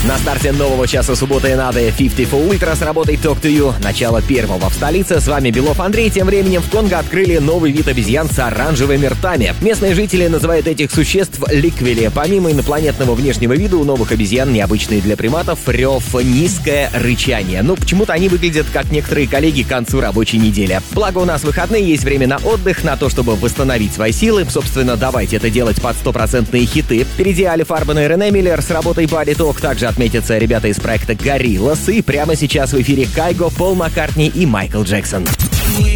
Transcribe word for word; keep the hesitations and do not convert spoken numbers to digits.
На старте нового часа субботы и нады пятьдесят Full Ultra с работой Talk to You. Начало первого в столице. С вами Белов Андрей. Тем временем в Конго открыли новый вид обезьян с оранжевыми ртами. Местные жители называют этих существ ликвели. Помимо инопланетного внешнего вида, у новых обезьян, необычные для приматов, рев, низкое рычание. Ну, почему-то они выглядят как некоторые коллеги к концу рабочей недели. Благо у нас выходные, есть время на отдых, на то, чтобы восстановить свои силы. Собственно, давайте это делать под стопроцентные хиты. Впереди Али Фарбен и Рене Миллер с работой Body Talk. Также отметятся ребята из проекта Gorillaz. И прямо сейчас в эфире Кайго, Пол Маккартни и Майкл Джексон.